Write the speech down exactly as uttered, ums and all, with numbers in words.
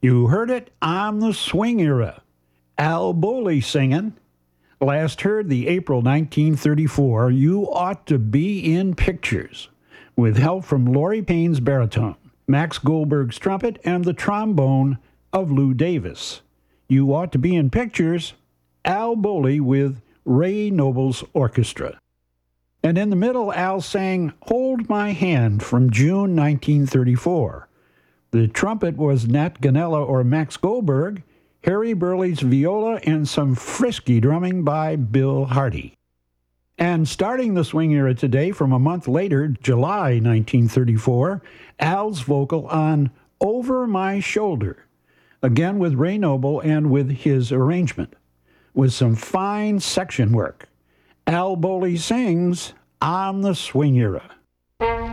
You heard it on the swing era. Al Bowley singing. Last heard the April nineteen thirty-four You Ought to Be in Pictures, with help from Lori Payne's baritone, Max Goldberg's trumpet, and the trombone of Lou Davis. You Ought to Be in Pictures, Al Bowley with Ray Noble's orchestra. And in the middle, Al sang Hold My Hand from June nineteen thirty-four. The trumpet was Nat Ganella or Max Goldberg, Harry Burley's viola, and some frisky drumming by Bill Hardy. And starting the swing era today from a month later, July nineteen thirty-four, Al's vocal on Over My Shoulder, again with Ray Noble and with his arrangement, with some fine section work. Al Bowley sings On the Swing Era.